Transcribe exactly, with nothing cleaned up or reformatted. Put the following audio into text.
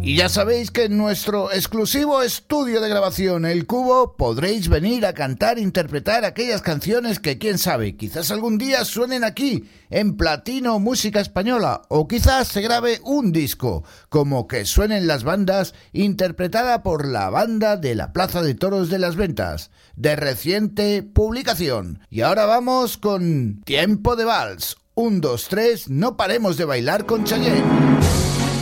Y ya sabéis que en nuestro exclusivo estudio de grabación El Cubo podréis venir a cantar e interpretar aquellas canciones que quién sabe, quizás algún día suenen aquí en Platino Música Española, o quizás se grabe un disco como Que suenen las bandas, interpretada por la banda de la Plaza de Toros de las Ventas, de reciente publicación. Y ahora vamos con Tiempo de Vals, un, dos, tres, no paremos de bailar con Chayanne.